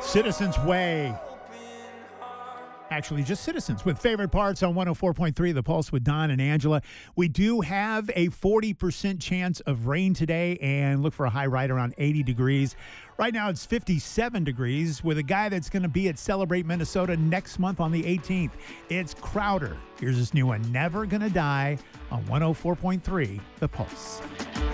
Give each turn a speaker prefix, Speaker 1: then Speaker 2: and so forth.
Speaker 1: Citizens Way. Actually, just Citizens with Favorite Parts on 104.3 The Pulse with Don and Angela. We do have a 40% chance of rain today and look for a high right around 80 degrees. Right now it's 57 degrees with a guy that's going to be at Celebrate Minnesota next month on the 18th. It's Crowder. Here's this new one, Never Gonna Die on 104.3 The Pulse.